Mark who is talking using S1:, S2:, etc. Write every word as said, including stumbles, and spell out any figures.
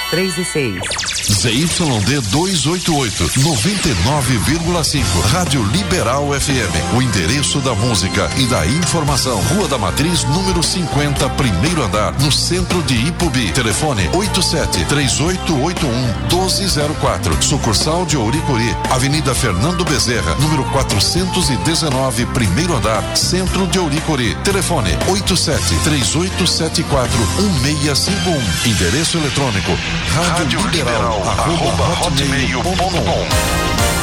S1: três e seis.
S2: Z Y D duzentos e oitenta e oito, noventa e nove vírgula cinco. Rádio Liberal F M. O endereço da música e da informação. Rua da Matriz, número cinquenta, primeiro andar, no centro de Ipubi. Telefone oito sete três oito oito um um dois zero quatro. Sucursal de Ouricuri. Avenida Fernando Bezerra, número quatrocentos e dezenove, primeiro andar, centro de Ouricuri. Telefone oito sete três oito sete quatro um seis cinco um. Endereço eletrônico rádio liberal arroba hotmail ponto com.